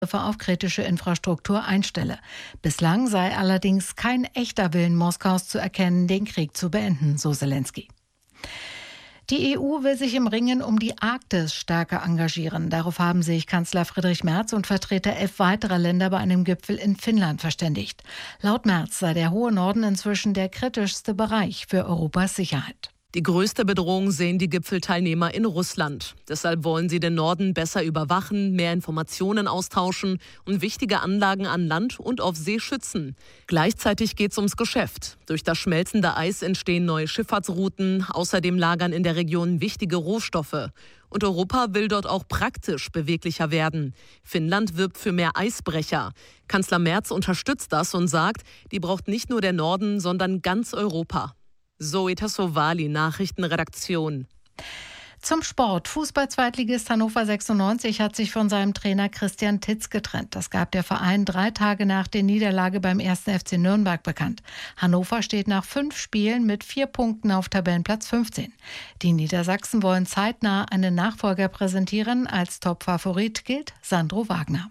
auf kritische Infrastruktur einstelle. Bislang sei allerdings kein echter Willen Moskaus zu erkennen, den Krieg zu beenden, so Selenskyj. Die EU will sich im Ringen um die Arktis stärker engagieren. Darauf haben sich Kanzler Friedrich Merz und Vertreter 11 weiterer Länder bei einem Gipfel in Finnland verständigt. Laut Merz sei der hohe Norden inzwischen der kritischste Bereich für Europas Sicherheit. Die größte Bedrohung sehen die Gipfelteilnehmer in Russland. Deshalb wollen sie den Norden besser überwachen, mehr Informationen austauschen und wichtige Anlagen an Land und auf See schützen. Gleichzeitig geht es ums Geschäft. Durch das schmelzende Eis entstehen neue Schifffahrtsrouten. Außerdem lagern in der Region wichtige Rohstoffe. Und Europa will dort auch praktisch beweglicher werden. Finnland wirbt für mehr Eisbrecher. Kanzler Merz unterstützt das und sagt, die braucht nicht nur der Norden, sondern ganz Europa. Zoe Tassovali, Nachrichtenredaktion. Zum Sport. Fußball-Zweitligist Hannover 96 hat sich von seinem Trainer Christian Titz getrennt. Das gab der Verein 3 Tage nach der Niederlage beim 1. FC Nürnberg bekannt. Hannover steht nach 5 Spielen mit 4 Punkten auf Tabellenplatz 15. Die Niedersachsen wollen zeitnah einen Nachfolger präsentieren. Als Top-Favorit gilt Sandro Wagner.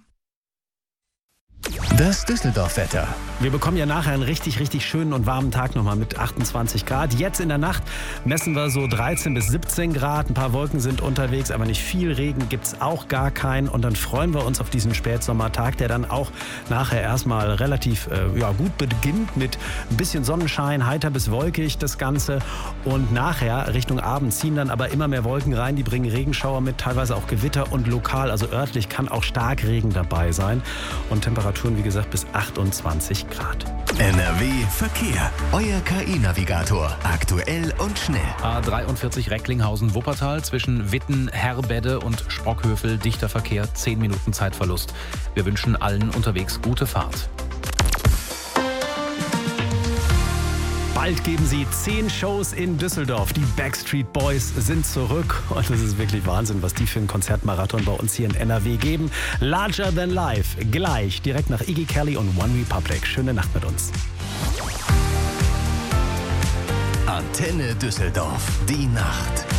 Das Düsseldorf-Wetter. Wir bekommen ja nachher einen richtig schönen und warmen Tag nochmal mit 28 Grad. Jetzt in der Nacht messen wir so 13 bis 17 Grad. Ein paar Wolken sind unterwegs, aber nicht viel Regen gibt es auch gar keinen. Und dann freuen wir uns auf diesen Spätsommertag, der dann auch nachher erstmal relativ gut beginnt mit ein bisschen Sonnenschein, heiter bis wolkig das Ganze. Und nachher Richtung Abend ziehen dann aber immer mehr Wolken rein. Die bringen Regenschauer mit, teilweise auch Gewitter und lokal, also örtlich kann auch Starkregen dabei sein. Und Temperaturen, wie gesagt, bis 28 Grad. NRW Verkehr. Euer KI-Navigator. Aktuell und schnell. A43 Recklinghausen-Wuppertal zwischen Witten, Herbedde und Sprockhövel. Dichter Verkehr, 10 Minuten Zeitverlust. Wir wünschen allen unterwegs gute Fahrt. Bald geben sie 10 Shows in Düsseldorf. Die Backstreet Boys sind zurück. Und es ist wirklich Wahnsinn, was die für einen Konzertmarathon bei uns hier in NRW geben. Larger Than Life. Gleich direkt nach Iggy Kelly und One Republic. Schöne Nacht mit uns. Antenne Düsseldorf. Die Nacht.